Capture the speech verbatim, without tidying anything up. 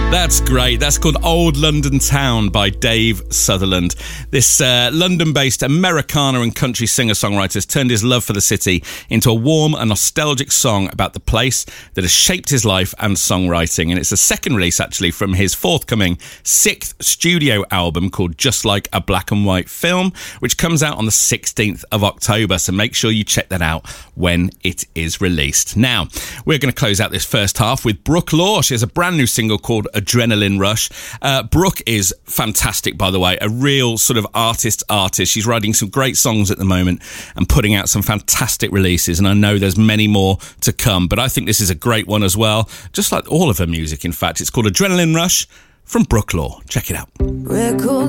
That's great. That's called Old London Town by Dave Sutherland. This uh, London-based Americana and country singer-songwriter has turned his love for the city into a warm and nostalgic song about the place that has shaped his life and songwriting. And it's a second release, actually, from his forthcoming sixth studio album called Just Like a Black and White Film, which comes out on the sixteenth of October. So make sure you check that out when it is released. Now, we're going to close out this first half with Brooke Law. She has a brand new single called Adrenaline Rush. Uh, Brooke is fantastic, by the way, a real sort of artist artist. She's writing some great songs at the moment and putting out some fantastic releases, and I know there's many more to come, but I think this is a great one as well, just like all of her music, in fact. It's called Adrenaline Rush from Brooke Law. Check it out.